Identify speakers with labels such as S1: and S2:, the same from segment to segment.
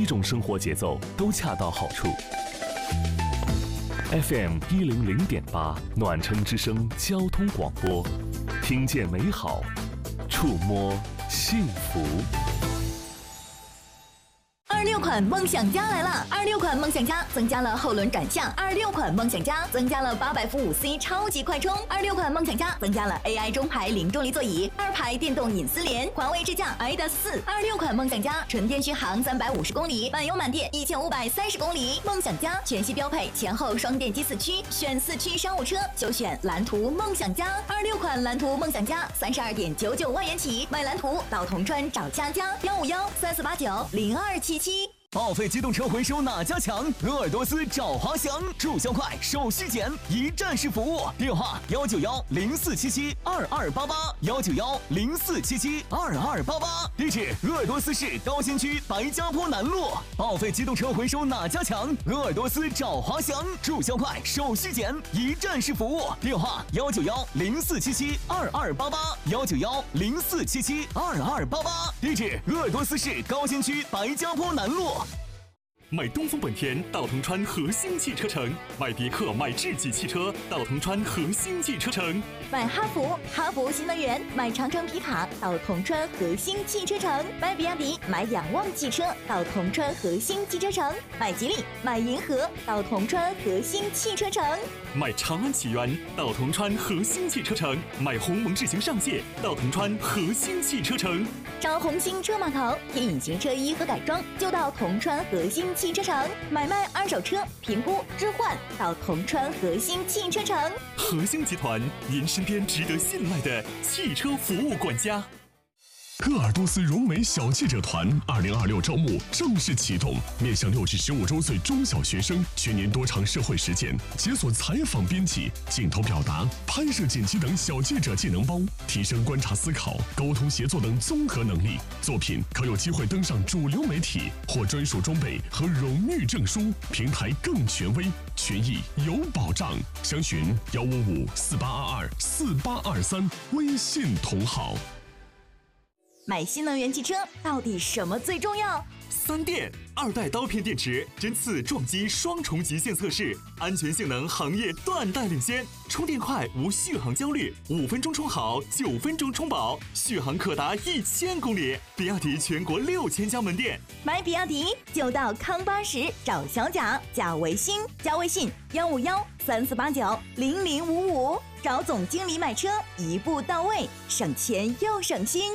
S1: 种生活节奏都恰到好处。FM 100.8暖城之声交通广播，听见美好，触摸幸福。
S2: 26款梦想家来了！26款梦想家增加了后轮转向，26款梦想家增加了800伏5C 超级快充，26款梦想家增加了 AI 中排零重力座椅，2排电动隐私联，环卫智驾 iDAS4。26款梦想家纯电续航350公里，满油满电1530公里。梦想家全系标配前后双电机4驱，选4驱商务车就选蓝图梦想家。26款蓝图梦想家32.99万元起，买蓝图到铜川找佳佳15134890277。
S3: 报废机动车回收哪家强？鄂尔多斯找华翔，注销快，手续简，一站式服务。电话19104772288，19104772288。地址：鄂尔多斯市高新区白家坡南路。报废机动车回收哪家强？鄂尔多斯找华翔，注销快，手续简，一站式服务。电话19104772288，19104772288。地址：鄂尔多斯市高新区白家坡南路。
S1: 买东风本田到铜川核心汽车城，买别克、买智己汽车到铜川核心汽车城，
S2: 买哈弗新能源，买长城皮卡到铜川核心汽车城，买比亚迪、买仰望汽车到铜川核心汽车城，买吉利、买银河到铜川核心汽车城，
S1: 买长安启源到铜川核心汽车城，买鸿蒙智行上界到铜川核心汽车城。
S2: 找红星车码头添隐形车衣和改装，就到铜川核心汽车城。买卖二手车评估置换到铜川核心汽车城。
S1: 核心集团，您身边值得信赖的汽车服务管家。
S4: 鄂尔多斯荣美小记者团2026招募正式启动，面向6至15周岁中小学生，全年多场社会实践，解锁采访编辑、镜头表达、拍摄剪辑等小记者技能包，提升观察思考、沟通协作等综合能力。作品可有机会登上主流媒体，获专属装备和荣誉证书，平台更权威，权益有保障。详询15548224823，微信同号。
S2: 买新能源汽车到底什么最重要
S1: ？3电2代刀片电池，针刺撞击双重极限测试，安全性能行业断代领先，充电快无续航焦虑，5分钟充好，9分钟充饱，续航可达1000公里。比亚迪全国6000家门店，
S2: 买比亚迪就到康巴什找小贾，加微信15134890055，找总经理买车，一步到位，省钱又省心。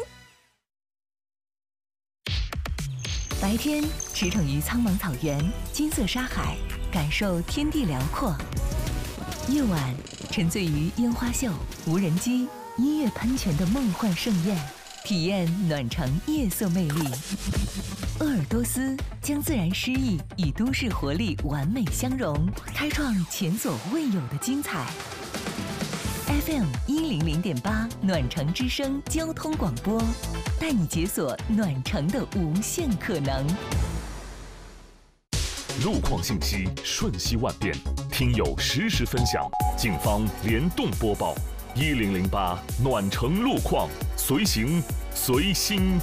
S5: 白天驰骋于苍茫草原、金色沙海，感受天地辽阔；夜晚沉醉于烟花秀、无人机、音乐喷泉的梦幻盛宴，体验暖城夜色魅力。鄂尔多斯将自然诗意与都市活力完美相融，开创前所未有的精彩。FM 100.8暖城之声交通广播，带你解锁暖城的无限可能。
S1: 路况信息瞬息万变，听友实时分享，警方联动播报。1008暖城路况，随行随心。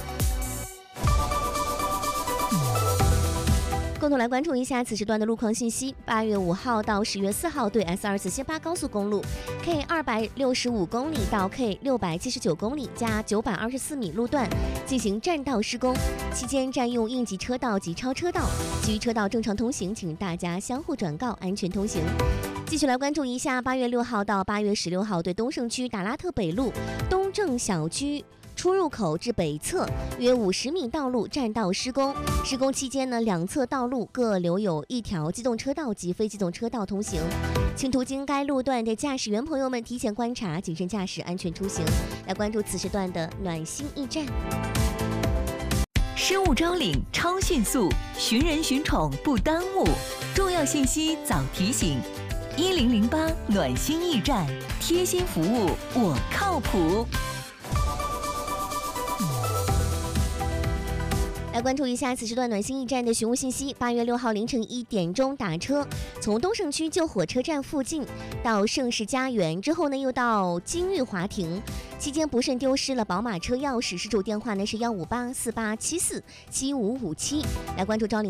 S6: 共同来关注一下此时段的路况信息。8月5号到10月4号，对 S24新巴高速公路 K265公里到 K679公里加924米路段进行占道施工，期间占用应急车道及超车道，其余车道正常通行，请大家相互转告，安全通行。继续来关注一下8月6号到8月16号，对东胜区达拉特北路东正小区出入口至北侧约50米道路占道施工，施工期间呢，两侧道路各留有一条机动车道及非机动车道通行，请途经该路段的驾驶员朋友们提前观察，谨慎驾驶，安全出行。来关注此时段的暖心驿站。
S5: 失物招领超迅速，寻人寻宠不耽误，重要信息早提醒。1008暖心驿站，贴心服务我靠谱。
S6: 来关注一下此时段暖心驿站的询务信息。8月6号凌晨1点钟打车，从东胜区旧火车站附近到盛世家园之后呢，又到金玉华庭，期间不慎丢失了宝马车钥匙，失主电话呢是15848747557。来关注招领。